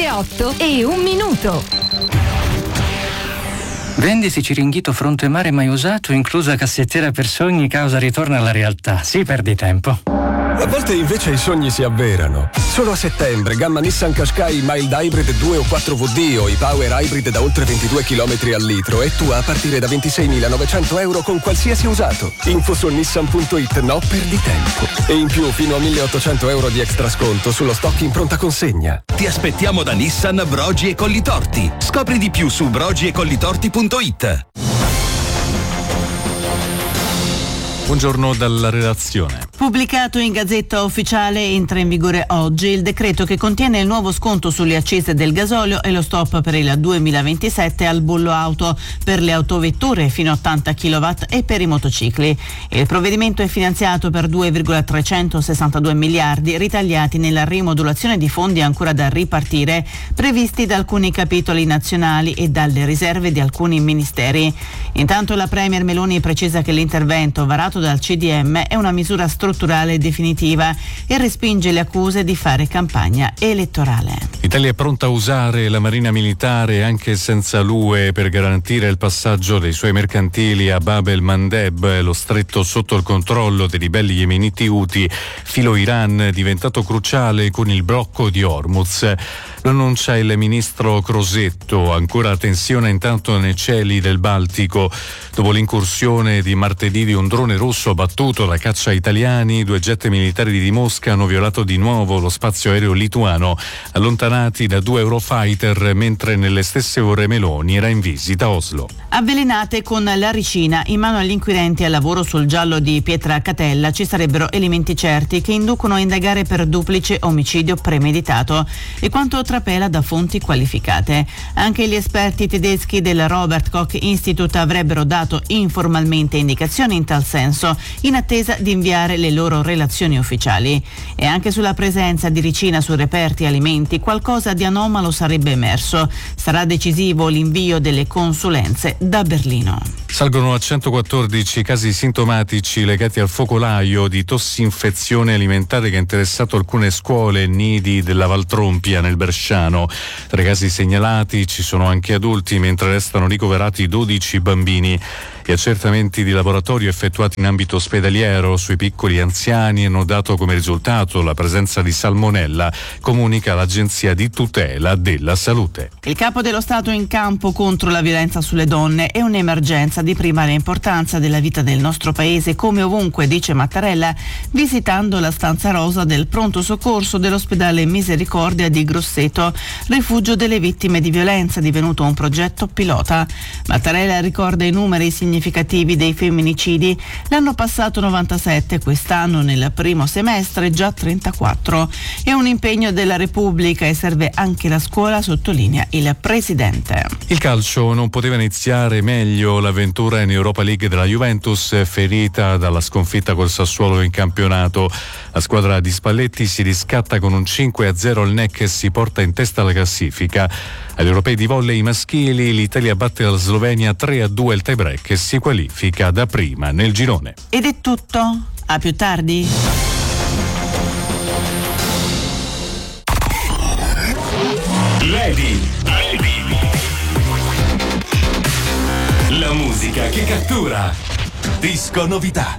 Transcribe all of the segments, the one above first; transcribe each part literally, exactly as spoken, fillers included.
otto e un minuto. Vendisi Ciringhito fronte mare mai usato, inclusa cassettiera per sogni, causa ritorno alla realtà. Sì, perdi tempo. A volte invece i sogni si avverano. Solo a settembre, gamma Nissan Qashqai Mild Hybrid due o quattro V D o i Power Hybrid da oltre ventidue chilometri al litro e tu a partire da ventiseimilanovecento euro con qualsiasi usato. Info su nissan punto it, no perdi tempo. E in più fino a milleottocento euro di extra sconto sullo stock in pronta consegna. Ti aspettiamo da Nissan Brogi e Collitorti. Scopri di più su brogi e collitorti punto it. Buongiorno dalla redazione. Pubblicato in Gazzetta Ufficiale, entra in vigore oggi il decreto che contiene il nuovo sconto sulle accise del gasolio e lo stop per il duemilaventisette al bollo auto per le autovetture fino a ottanta chilowatt e per i motocicli. Il provvedimento è finanziato per due virgola trecentosessantadue miliardi ritagliati nella rimodulazione di fondi ancora da ripartire previsti da alcuni capitoli nazionali e dalle riserve di alcuni ministeri. Intanto la Premier Meloni precisa che l'intervento varato dal C D M è una misura strutturale e definitiva e respinge le accuse di fare campagna elettorale. L'Italia è pronta a usare la Marina Militare anche senza l'U E per garantire il passaggio dei suoi mercantili a Bab el-Mandeb, lo stretto sotto il controllo dei ribelli yemeniti Houthi, filo Iran, diventato cruciale con il blocco di Hormuz. Lo annuncia il ministro Crosetto. Ancora tensione intanto nei cieli del Baltico. Dopo l'incursione di martedì di un drone russo abbattuto la caccia italiani, due jet militari di Mosca hanno violato di nuovo lo spazio aereo lituano, allontanati da due Eurofighter, mentre nelle stesse ore Meloni era in visita a Oslo. Avvelenate con la ricina, in mano agli inquirenti al lavoro sul giallo di Pietra Catella ci sarebbero elementi certi che inducono a indagare per duplice omicidio premeditato e quanto trapela da fonti qualificate. Anche gli esperti tedeschi del Robert Koch Institute avrebbero dato informalmente indicazioni in tal senso, in attesa di inviare le loro relazioni ufficiali. E anche sulla presenza di ricina su reperti alimenti qualcosa di anomalo sarebbe emerso. Sarà decisivo l'invio delle consulenze da Berlino. Salgono a centoquattordici casi sintomatici legati al focolaio di tossinfezione alimentare che ha interessato alcune scuole e nidi della Valtrompia nel Bresciano. Tra i casi segnalati ci sono anche adulti, mentre restano ricoverati dodici bambini. Gli accertamenti di laboratorio effettuati in ambito ospedaliero sui piccoli anziani hanno dato come risultato la presenza di salmonella, comunica l'Agenzia di tutela della salute. Il capo dello Stato in campo contro la violenza sulle donne è un'emergenza di primaria importanza della vita del nostro paese, come ovunque, dice Mattarella, visitando la stanza rosa del pronto soccorso dell'ospedale Misericordia di Grosseto, rifugio delle vittime di violenza, divenuto un progetto pilota. Mattarella ricorda i numeri significativi dei femminicidi. L'anno passato novantasette, quest'anno nel primo semestre già trentaquattro. È un impegno della Repubblica e serve anche la scuola, sottolinea il Presidente. Il calcio non poteva iniziare meglio l'avventura in Europa League della Juventus, ferita dalla sconfitta col Sassuolo in campionato. La squadra di Spalletti si riscatta con un cinque a zero al N E C e si porta in testa alla classifica. Agli europei di volley maschili l'Italia batte la Slovenia tre a due al tie break e si qualifica da prima nel girone. Ed è tutto. A più tardi. Lady, Lady. La musica che cattura. Disco novità.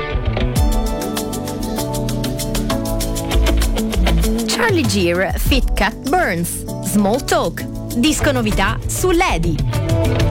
Charlie Gear, Fit Cat Burns, Small Talk. Disco novità su Lady.